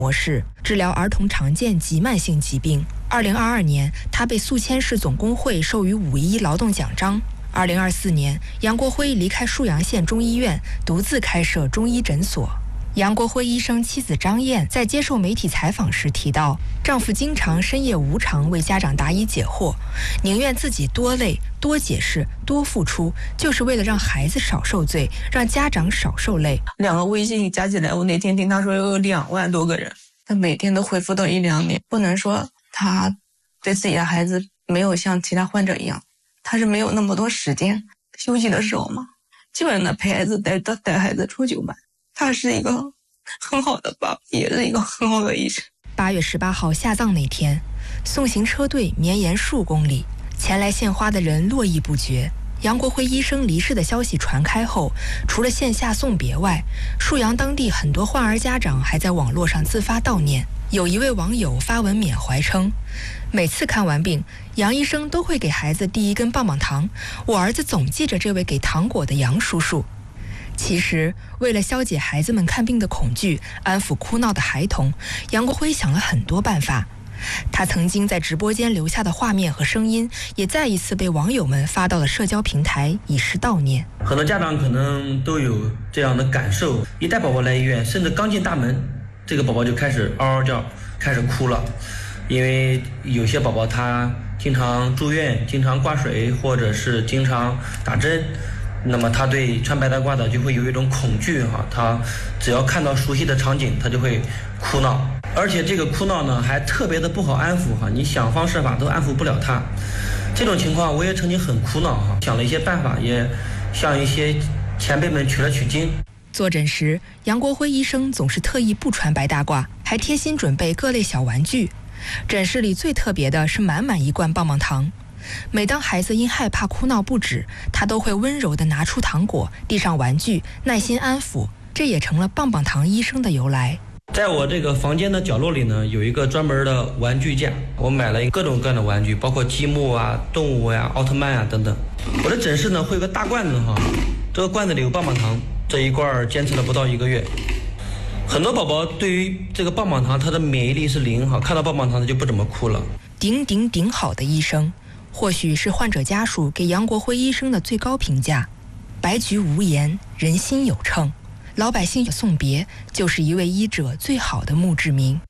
模式，治疗儿童常见及慢性疾病。2022年，他被宿迁市总工会授予5·1劳动奖章。2024年，杨国辉离开沭阳县中医院，独自开设中医诊所。杨国辉医生妻子张燕在接受媒体采访时提到，丈夫经常深夜无偿为家长答疑解惑，宁愿自己多累、多解释、多付出，就是为了让孩子少受罪，让家长少受累。 2个微信加起来，我那天听他说有2万多个人，他每天都回复到1-2年。不能说他对自己的孩子没有像其他患者一样，他是没有那么多时间休息的时候嘛，基本上陪孩子带孩子出去玩。他是一个很好的爸爸，也是一个很好的医生。 8月18号下葬那天，送行车队绵延数公里，前来献花的人络绎不绝。杨国辉医生离世的消息传开后，除了线下送别外，沭阳当地很多患儿家长还在网络上自发悼念。有一位网友发文缅怀称，每次看完病，杨医生都会给孩子递1根棒棒糖，我儿子总记着这位给糖果的杨叔叔。其实，为了消解孩子们看病的恐惧，安抚哭闹的孩童，杨国辉想了很多办法。他曾经在直播间留下的画面和声音，也再一次被网友们发到了社交平台，以示悼念。 很多家长可能都有这样的感受，一带宝宝来医院，甚至刚进大门，这个宝宝就开始嗷嗷叫，开始哭了。因为有些宝宝他经常住院，经常挂水，或者是经常打针，那么他对穿白大褂的就会有一种恐惧他只要看到熟悉的场景，他就会哭闹，而且这个哭闹呢还特别的不好安抚你想方设法都安抚不了他。这种情况我也曾经很苦恼想了一些办法，也向一些前辈们取了取经。 坐诊时，杨国辉医生总是特意不穿白大褂，还贴心准备各类小玩具。诊室里最特别的是满满一罐棒棒糖。每当孩子因害怕哭闹不止，他都会温柔地拿出糖果，递上玩具，耐心安抚，这也成了棒棒糖医生的由来。 在我这个房间的角落里呢，有一个专门的玩具架，我买了各种各样的玩具，包括积木啊、动物呀、奥特曼啊等等。我的诊室呢会有个大罐子这个罐子里有棒棒糖，这一罐坚持了不到1个月。很多宝宝对于这个棒棒糖，他的免疫力是0看到棒棒糖他就不怎么哭了。 顶好的医生，或许是患者家属给杨国辉医生的最高评价。白驹无言，人心有称，老百姓的送别就是一位医者最好的墓志铭。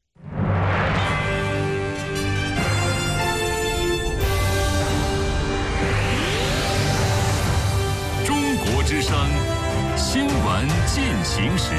中国之声新闻进行时。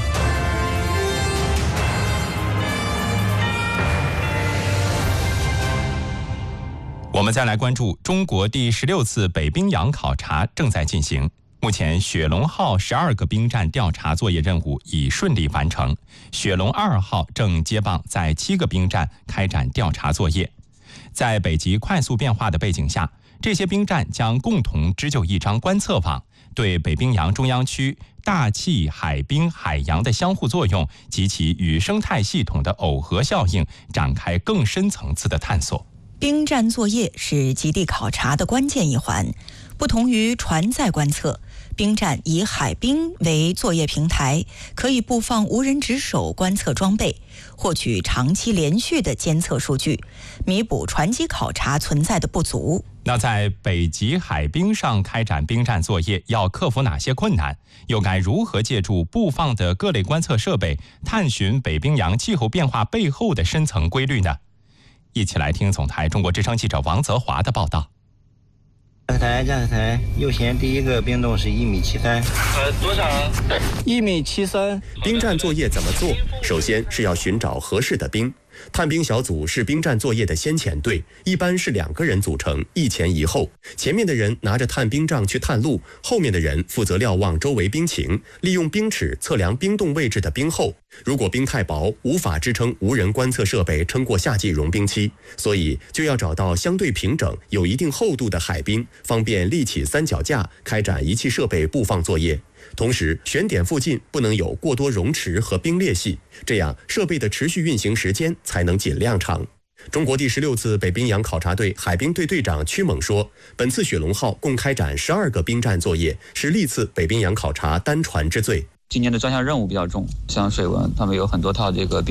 我们再来关注中国第16次北冰洋考察正在进行。目前雪龙号12个冰站调查作业任务已顺利完成，雪龙2号正接棒在7个冰站开展调查作业。在北极快速变化的背景下，这些冰站将共同织就一张观测网，对北冰洋中央区大气、海冰、海洋的相互作用及其与生态系统的耦合效应展开更深层次的探索。 冰站作业是极地考察的关键一环，不同于船载观测，冰站以海冰为作业平台，可以布放无人值守观测装备，获取长期连续的监测数据，弥补船机考察存在的不足。 那在北极海冰上开展冰站作业要克服哪些困难？又该如何借助布放的各类观测设备，探寻北冰洋气候变化背后的深层规律呢？一起来听总台中国之声记者王泽华的报道。 驾驶台右舷第一个冰洞是1.73米。 多少 ？1.73米。 冰站作业怎么做？首先是要寻找合适的冰。探冰小组是冰站作业的先遣队，一般是2个人组成，一前一后。前面的人拿着探冰杖去探路，后面的人负责瞭望周围冰情，利用冰尺测量冰洞位置的冰厚。如果冰太薄，无法支撑无人观测设备撑过夏季融冰期，所以就要找到相对平整、有一定厚度的海冰，方便立起三脚架，开展仪器设备布放作业。同时，选点附近不能有过多溶池和冰裂隙，这样设备的持续运行时间才能尽量长。中国第16次北冰洋考察队海冰队队长曲猛说，本次雪龙号共开展12个冰站作业，是历次北冰洋考察单船之最。 今年的专项任务比较重，像水文，他们有很多套这个冰